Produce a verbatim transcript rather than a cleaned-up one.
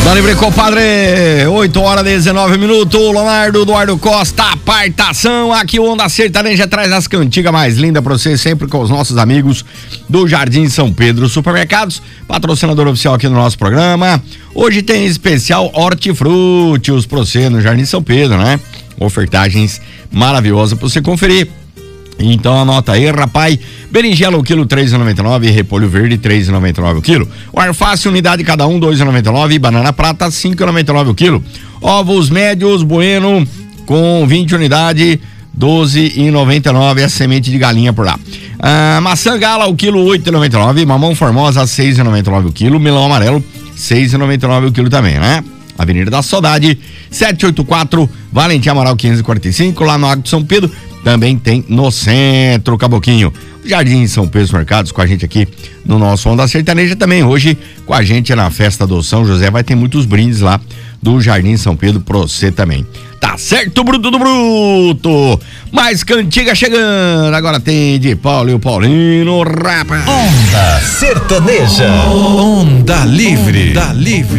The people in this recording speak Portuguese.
Dá livre, compadre. oito horas e dezenove minutos. Leonardo Eduardo Costa, apartação. Aqui o Onda Sertaneja traz as cantigas mais lindas pra você, sempre com os nossos amigos do Jardim São Pedro Supermercados, patrocinador oficial aqui do nosso programa. Hoje tem especial hortifruti pra você no Jardim São Pedro, né? Ofertagens maravilhosas pra você conferir. Então anota aí, rapaz. Berinjela o quilo três reais e noventa e nove, repolho verde três reais e noventa e nove o quilo. O alface unidade cada um dois reais e noventa e nove, banana prata cinco reais e noventa e nove o quilo. Ovos médios bueno com vinte unidades doze reais e noventa e nove, a semente de galinha por lá. Ah, maçã gala o quilo oito reais e noventa e nove, mamão formosa seis reais e noventa e nove o quilo, melão amarelo seis reais e noventa e nove o quilo também, né? Avenida da Saudade setecentos e oitenta e quatro, Valentim Amaral quinhentos e quarenta e cinco, lá no Água de São Pedro. Também tem no centro, Caboquinho. Jardim São Pedro Mercados com a gente aqui no nosso Onda Sertaneja também. Hoje com a gente na festa do São José vai ter muitos brindes lá do Jardim São Pedro pra você também. Tá certo, Bruto do Bruto? Mais cantiga chegando. Agora tem de Paulo e o Paulino, rapa. Onda Sertaneja. Onda Livre. Onda Livre.